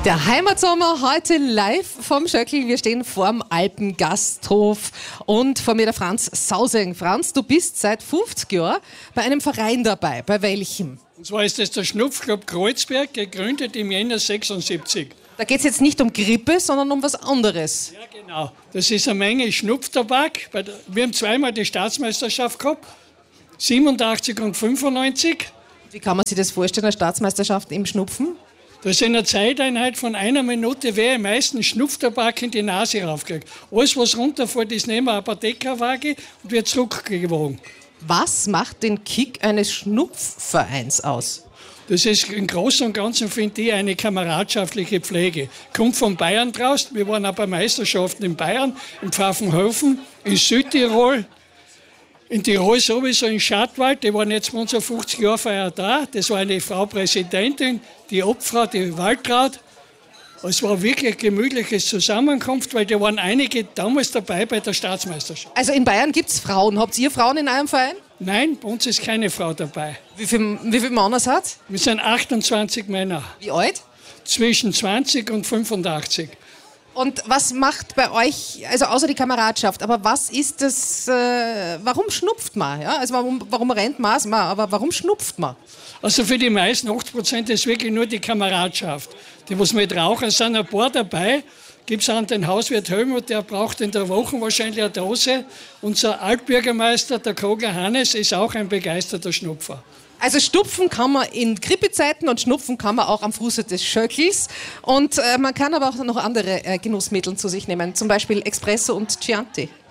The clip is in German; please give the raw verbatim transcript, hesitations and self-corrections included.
Der Heimatsommer heute live vom Schöckl. Wir stehen vorm Alpengasthof und vor mir der Franz Sausing. Franz, du bist seit fünfzig Jahren bei einem Verein dabei. Bei welchem? Und zwar ist das der Schnupfclub Kreuzberg, gegründet im Jänner sechsundsiebzig. Da geht es jetzt nicht um Grippe, sondern um was anderes. Ja, genau. Das ist eine Menge Schnupftabak. Wir haben zweimal die Staatsmeisterschaft gehabt, siebenundachtzig und fünfundneunzig. Wie kann man sich das vorstellen, eine Staatsmeisterschaft im Schnupfen? Da ist in einer Zeiteinheit von einer Minute, wer am meisten Schnupftabak in die Nase raufkriegt. Alles, was runterfällt, ist neben einer Apothekerwaage und wird zurückgewogen. Was macht den Kick eines Schnupfvereins aus? Das ist im Großen und Ganzen, finde ich, eine kameradschaftliche Pflege. Kommt von Bayern draus. Wir waren auch bei Meisterschaften in Bayern, in Pfaffenhofen, in Südtirol, in Tirol sowieso, in Schattwald. Die waren jetzt bei unserer fünfzig Jahr Feier da. Das war eine Frau Präsidentin, die Obfrau, die Waltraud. Es war wirklich eine gemütliche Zusammenkunft, weil da waren einige damals dabei bei der Staatsmeisterschaft. Also in Bayern gibt es Frauen. Habt ihr Frauen in eurem Verein? Nein, bei uns ist keine Frau dabei. Wie viele wie viel Männer seid? Wir sind achtundzwanzig Männer. Wie alt? Zwischen zwanzig und fünfundachtzig. Und was macht bei euch, also außer die Kameradschaft, aber was ist das, äh, warum schnupft man? Ja? Also warum, warum rennt man, aber warum schnupft man? Also für die meisten, achtzig Prozent, ist wirklich nur die Kameradschaft. Die, was mit rauchen, es sind ein paar dabei. Gibt es an den Hauswirt Helmut, der braucht in der Woche wahrscheinlich eine Dose. Unser Altbürgermeister, der Kogler Hannes, ist auch ein begeisterter Schnupfer. Also Schnupfen kann man in Grippezeiten und Schnupfen kann man auch am Fuße des Schöckls. Und äh, man kann aber auch noch andere äh, Genussmittel zu sich nehmen, zum Beispiel Espresso und Chianti.